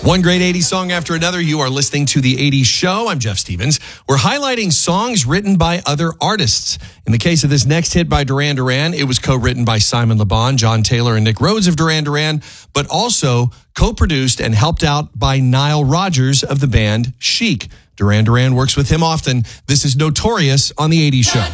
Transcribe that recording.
One great 80s song after another. You are listening to The 80s Show. I'm Jeff Stevens. We're highlighting songs written by other artists. In the case of this next hit by Duran Duran, it was co-written by Simon Le Bon, John Taylor, and Nick Rhodes of Duran Duran, but also co-produced and helped out by Nile Rodgers of the band Chic. Duran Duran works with him often. This is Notorious on The 80s Show.